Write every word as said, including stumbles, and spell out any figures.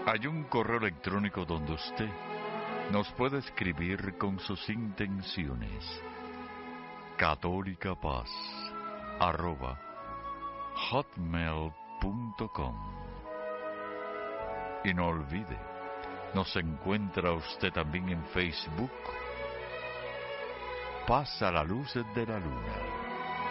Hay un correo electrónico donde usted nos puede escribir con sus intenciones. católicapaz arroba hotmail punto com. Y no olvide, nos encuentra usted también en Facebook. Paz a la luz de la luna.